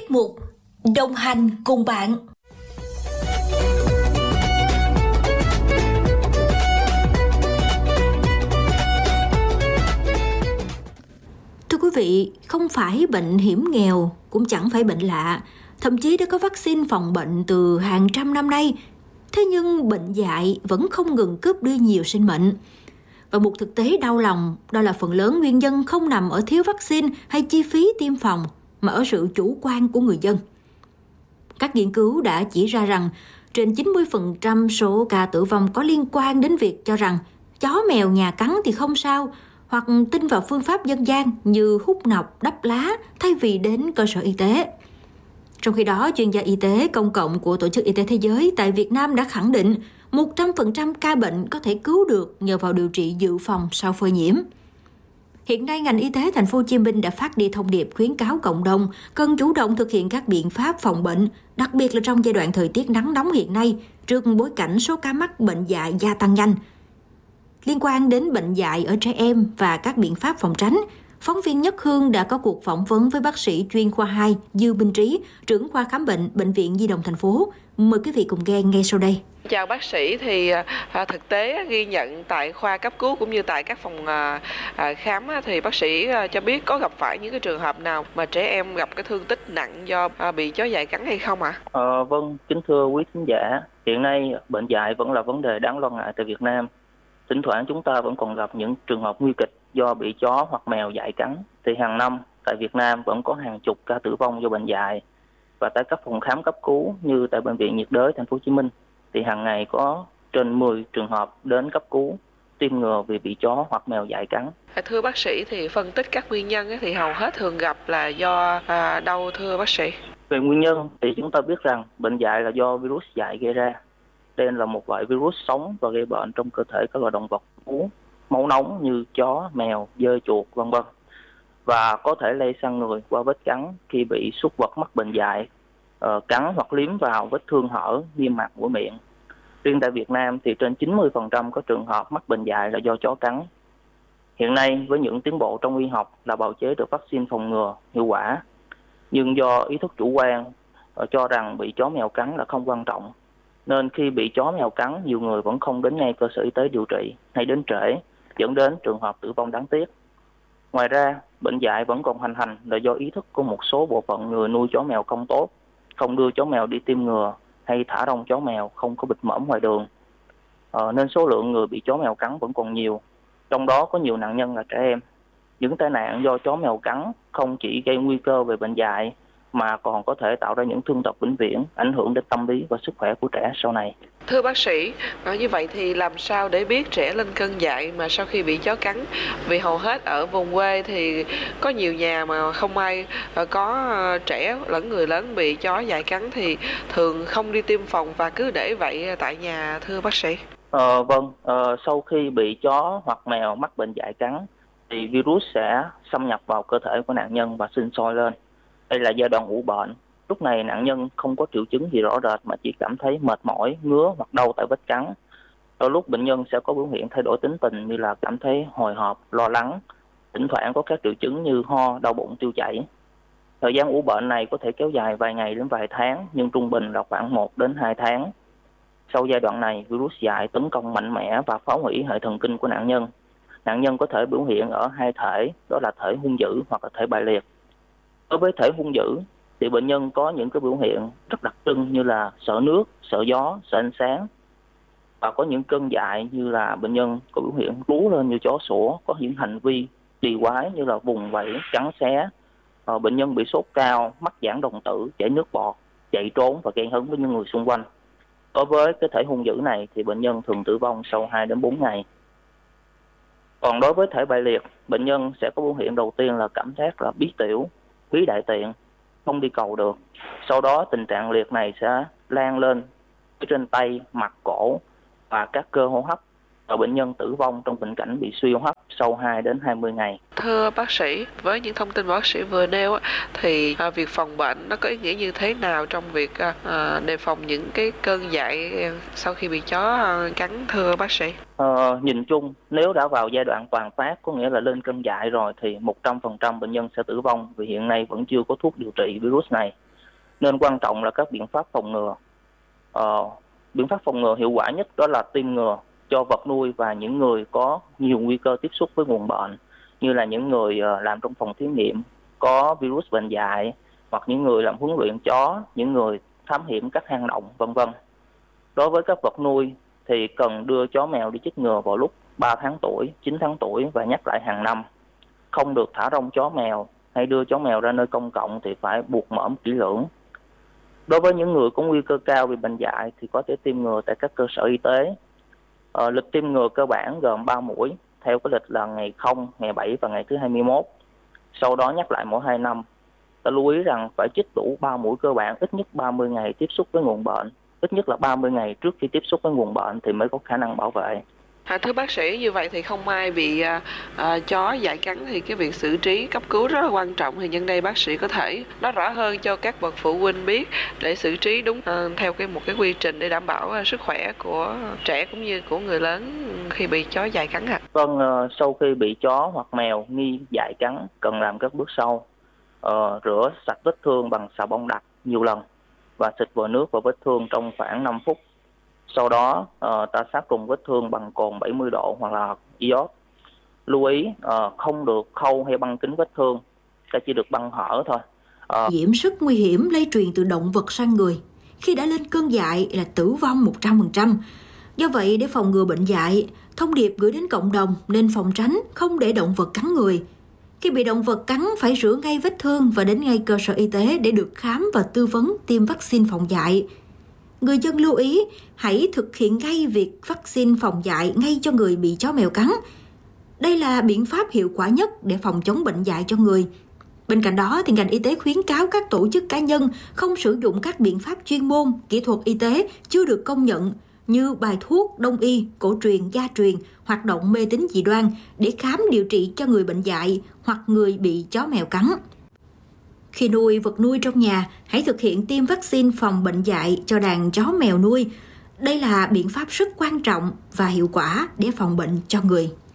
Tiết mục Đồng hành cùng bạn. Thưa quý vị, không phải bệnh hiểm nghèo, cũng chẳng phải bệnh lạ, thậm chí đã có vaccine phòng bệnh từ hàng trăm năm nay. Thế nhưng bệnh dại vẫn không ngừng cướp đi nhiều sinh mệnh. Và một thực tế đau lòng, đó là phần lớn nguyên nhân không nằm ở thiếu vaccine hay chi phí tiêm phòng, mà ở sự chủ quan của người dân. Các nghiên cứu đã chỉ ra rằng trên 90% số ca tử vong có liên quan đến việc cho rằng chó mèo nhà cắn thì không sao, hoặc tin vào phương pháp dân gian như hút nọc, đắp lá thay vì đến cơ sở y tế. Trong khi đó, chuyên gia y tế công cộng của Tổ chức Y tế Thế giới tại Việt Nam đã khẳng định 100% ca bệnh có thể cứu được nhờ vào điều trị dự phòng sau phơi nhiễm. Hiện nay, ngành y tế thành phố Hồ Chí Minh đã phát đi thông điệp khuyến cáo cộng đồng cần chủ động thực hiện các biện pháp phòng bệnh, đặc biệt là trong giai đoạn thời tiết nắng nóng hiện nay, trước bối cảnh số ca mắc bệnh dại gia tăng nhanh. Liên quan đến bệnh dại ở trẻ em và các biện pháp phòng tránh, phóng viên Nhất Hương đã có cuộc phỏng vấn với bác sĩ chuyên khoa 2 Dư Minh Trí, trưởng khoa khám bệnh Bệnh viện Nhi đồng thành phố. Mời quý vị cùng nghe ngay sau đây. Chào bác sĩ, thì thực tế ghi nhận tại khoa cấp cứu cũng như tại các phòng khám thì bác sĩ cho biết có gặp phải những cái trường hợp nào mà trẻ em gặp cái thương tích nặng do bị chó dại cắn hay không ạ? Vâng, kính thưa quý khán giả, hiện nay bệnh dại vẫn là vấn đề đáng lo ngại tại Việt Nam. Thỉnh thoảng chúng ta vẫn còn gặp những trường hợp nguy kịch do bị chó hoặc mèo dại cắn. Thì hàng năm tại Việt Nam vẫn có hàng chục ca tử vong do bệnh dại. Và tại các phòng khám cấp cứu như tại Bệnh viện nhiệt đới thành phố Hồ Chí Minh thì hàng ngày có trên 10 trường hợp đến cấp cứu tiêm ngừa vì bị chó hoặc mèo dại cắn. Thưa bác sĩ, thì phân tích các nguyên nhân thì hầu hết thường gặp là do đâu thưa bác sĩ? Về nguyên nhân thì chúng ta biết rằng bệnh dại là do virus dại gây ra. Đây là một loại virus sống và gây bệnh trong cơ thể các loài động vật uống máu nóng như chó, mèo, dơi, chuột, v.v. và có thể lây sang người qua vết cắn khi bị súc vật mắc bệnh dại, cắn hoặc liếm vào vết thương hở, niêm mạc mũi miệng. Riêng tại Việt Nam thì trên 90% có trường hợp mắc bệnh dại là do chó cắn. Hiện nay với những tiến bộ trong y học là bào chế được vaccine phòng ngừa hiệu quả, nhưng do ý thức chủ quan cho rằng bị chó mèo cắn là không quan trọng, nên khi bị chó mèo cắn nhiều người vẫn không đến ngay cơ sở y tế điều trị hay đến trễ, dẫn đến trường hợp tử vong đáng tiếc. Ngoài ra, bệnh dại vẫn còn hoành hành là do ý thức của một số bộ phận người nuôi chó mèo không tốt, không đưa chó mèo đi tiêm ngừa hay thả rông chó mèo không có bịt mõm ngoài đường. Nên số lượng người bị chó mèo cắn vẫn còn nhiều, trong đó có nhiều nạn nhân là trẻ em. Những tai nạn do chó mèo cắn không chỉ gây nguy cơ về bệnh dại mà còn có thể tạo ra những thương tật vĩnh viễn, ảnh hưởng đến tâm lý và sức khỏe của trẻ sau này. Thưa bác sĩ, như vậy thì làm sao để biết trẻ lên cơn dại mà sau khi bị chó cắn? Vì hầu hết ở vùng quê thì có nhiều nhà mà không ai có trẻ lẫn người lớn bị chó dại cắn thì thường không đi tiêm phòng và cứ để vậy tại nhà, thưa bác sĩ. Sau khi bị chó hoặc mèo mắc bệnh dại cắn thì virus sẽ xâm nhập vào cơ thể của nạn nhân và sinh sôi lên. Đây là giai đoạn ủ bệnh. Lúc này nạn nhân không có triệu chứng gì rõ rệt mà chỉ cảm thấy mệt mỏi, ngứa hoặc đau tại vết cắn. Đôi lúc bệnh nhân sẽ có biểu hiện thay đổi tính tình như là cảm thấy hồi hộp, lo lắng, thỉnh thoảng có các triệu chứng như ho, đau bụng, tiêu chảy. Thời gian ủ bệnh này có thể kéo dài vài ngày đến vài tháng, nhưng trung bình là khoảng 1 đến 2 tháng. Sau giai đoạn này, virus dại tấn công mạnh mẽ và phá hủy hệ thần kinh của nạn nhân. Nạn nhân có thể biểu hiện ở hai thể, đó là thể hung dữ hoặc là thể bại liệt. Đối với thể hung dữ thì bệnh nhân có những cái biểu hiện rất đặc trưng như là sợ nước, sợ gió, sợ ánh sáng. Và có những cơn dại như là bệnh nhân có biểu hiện rú lên như chó sủa, có những hành vi kỳ quái như là vùng vẫy, cắn xé. Bệnh nhân bị sốt cao, mắc giãn đồng tử, chảy nước bọt, chạy trốn và gây hấn với những người xung quanh. Đối với cái thể hung dữ này thì bệnh nhân thường tử vong sau 2 đến 4 ngày. Còn đối với thể bại liệt, bệnh nhân sẽ có biểu hiện đầu tiên là cảm giác là bí tiểu, khí đại tiện, không đi cầu được. Sau đó tình trạng liệt này sẽ lan lên trên tay, mặt, cổ và các cơ hô hấp. Và bệnh nhân tử vong trong tình cảnh bị suy hô hấp sau 2 đến 20 ngày. Thưa bác sĩ, với những thông tin bác sĩ vừa nêu thì việc phòng bệnh nó có ý nghĩa như thế nào trong việc đề phòng những cái cơn dại sau khi bị chó cắn, thưa bác sĩ? Nhìn chung, nếu đã vào giai đoạn toàn phát, có nghĩa là lên cơn dại rồi thì 100% bệnh nhân sẽ tử vong vì hiện nay vẫn chưa có thuốc điều trị virus này. nên quan trọng là các biện pháp phòng ngừa. Biện pháp phòng ngừa hiệu quả nhất đó là tiêm ngừa cho vật nuôi và những người có nhiều nguy cơ tiếp xúc với nguồn bệnh, như là những người làm trong phòng thí nghiệm có virus bệnh dại, hoặc những người làm huấn luyện chó, những người thám hiểm các hang động, vân vân. Đối với các vật nuôi thì cần đưa chó mèo đi chích ngừa vào lúc 3 tháng tuổi, 9 tháng tuổi và nhắc lại hàng năm. Không được thả rông chó mèo hay đưa chó mèo ra nơi công cộng thì phải buộc mõm kỹ lưỡng. Đối với những người có nguy cơ cao bị bệnh dại thì có thể tiêm ngừa tại các cơ sở y tế. Lịch tiêm ngừa cơ bản gồm 3 mũi, theo cái lịch là ngày 0, ngày 7 và ngày thứ 21. Sau đó nhắc lại mỗi 2 năm. Ta lưu ý rằng phải chích đủ 3 mũi cơ bản ít nhất 30 ngày tiếp xúc với nguồn bệnh. Ít nhất là 30 ngày trước khi tiếp xúc với nguồn bệnh thì mới có khả năng bảo vệ. Thưa bác sĩ, như vậy thì không ai bị chó dại cắn thì cái việc xử trí cấp cứu rất là quan trọng. Thì nhân đây bác sĩ có thể nói rõ hơn cho các bậc phụ huynh biết để xử trí đúng theo một cái quy trình để đảm bảo sức khỏe của trẻ cũng như của người lớn khi bị chó dại cắn ạ. Vâng, sau khi bị chó hoặc mèo nghi dại cắn cần làm các bước sau. Rửa sạch vết thương bằng xà bông đặc nhiều lần và xịt vòi nước vào vết thương trong khoảng 5 phút. Sau đó ta sát trùng vết thương bằng cồn 70 độ hoặc là iốt. Lưu ý không được khâu hay băng kính vết thương, ta chỉ được băng hở thôi. Nhiễm rất nguy hiểm lây truyền từ động vật sang người. Khi đã lên cơn dại là tử vong 100%. Do vậy, để phòng ngừa bệnh dại, thông điệp gửi đến cộng đồng nên phòng tránh không để động vật cắn người. Khi bị động vật cắn phải rửa ngay vết thương và đến ngay cơ sở y tế để được khám và tư vấn tiêm vaccine phòng dại. Người dân lưu ý hãy thực hiện ngay việc vaccine phòng dại ngay cho người bị chó mèo cắn. Đây là biện pháp hiệu quả nhất để phòng chống bệnh dại cho người. Bên cạnh đó, thì ngành y tế khuyến cáo các tổ chức cá nhân không sử dụng các biện pháp chuyên môn, kỹ thuật y tế chưa được công nhận như bài thuốc, đông y, cổ truyền, gia truyền, hoạt động mê tín dị đoan để khám điều trị cho người bệnh dại hoặc người bị chó mèo cắn. Khi nuôi vật nuôi trong nhà, hãy thực hiện tiêm vaccine phòng bệnh dại cho đàn chó mèo nuôi. Đây là biện pháp rất quan trọng và hiệu quả để phòng bệnh cho người.